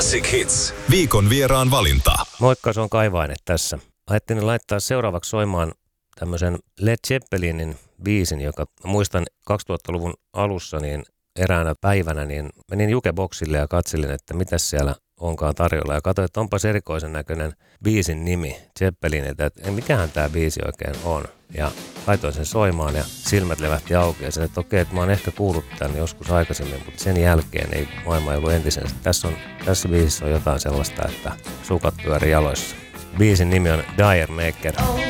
Classic Hits. Viikon vieraan valinta. Moikka, se on Kaivainen tässä. Ajattelin laittaa seuraavaksi soimaan tämmöisen Led Zeppelinin biisin, joka muistan 2000-luvun alussa niin eräänä päivänä niin menin Jukeboxille ja katselin, että mitä siellä onkaan tarjolla. Ja katsoin, että onpas erikoisen näköinen biisin nimi, Zeppeliniltä, että mikähän tämä biisi oikein on. Ja laitoin sen soimaan ja silmät levähti auki ja sanoin, että okei, että mä oon ehkä kuullut tämän joskus aikaisemmin, mutta sen jälkeen ei maailma ollut entisensä. Tässä biisissä on jotain sellaista, että sukat pyöri jaloissa. Biisin nimi on D'yer Mak'er.